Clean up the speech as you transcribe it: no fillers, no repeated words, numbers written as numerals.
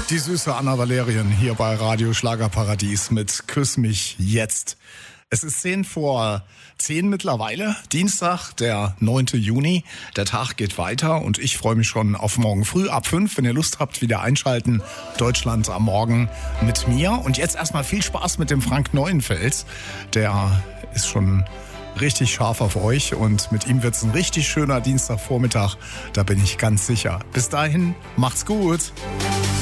Die süße Anna Valerien hier bei Radio Schlagerparadies mit Küss mich jetzt. Es ist 10:10 mittlerweile, Dienstag, der 9. Juni. Der Tag geht weiter und ich freue mich schon auf morgen früh ab 5, wenn ihr Lust habt, wieder einschalten. Deutschland am Morgen mit mir. Und jetzt erstmal viel Spaß mit dem Frank Neuenfels. Der ist schon richtig scharf auf euch und mit ihm wird's ein richtig schöner Dienstagvormittag. Da bin ich ganz sicher. Bis dahin, macht's gut.